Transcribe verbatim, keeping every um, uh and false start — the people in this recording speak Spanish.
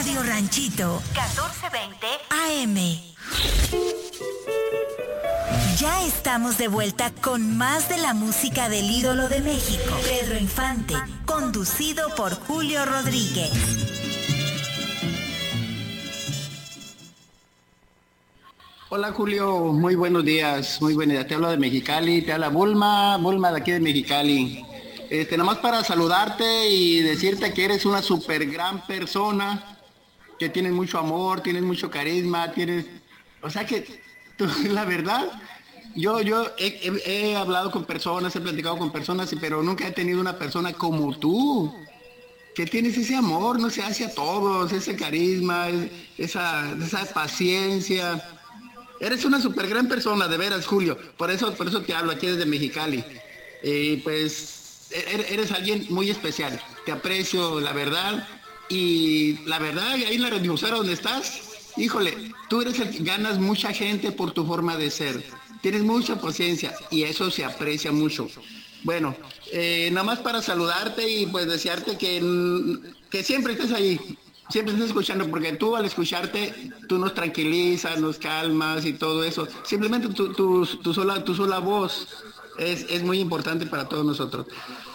Radio Ranchito, catorce veinte A M. Ya estamos de vuelta con más de la música del ídolo de México, Pedro Infante, conducido por Julio Rodríguez. Hola Julio, muy buenos días, muy buenos días. Te hablo de Mexicali, te habla Bulma, Bulma de aquí de Mexicali. Este, nada más para saludarte y decirte que eres una super gran persona, que tienes mucho amor, tienes mucho carisma, tienes, o sea que tú, la verdad, yo, yo he, he, he hablado con personas, he platicado con personas, pero nunca he tenido una persona como tú, que tienes ese amor, no se hace a todos, ese carisma, esa, esa paciencia. Eres una super gran persona, de veras, Julio. Por eso, por eso te hablo aquí desde Mexicali. Eh, pues eres alguien muy especial. Te aprecio, la verdad. Y la verdad, ahí en la radiodifusora donde estás, híjole, tú eres el que ganas mucha gente por tu forma de ser. Tienes mucha paciencia y eso se aprecia mucho. Bueno, eh, nada más para saludarte y pues desearte que, que siempre estés ahí. Siempre estás escuchando, porque tú al escucharte, tú nos tranquilizas, nos calmas y todo eso. Simplemente tu, tu, tu, sola, tu sola voz es, es muy importante para todos nosotros.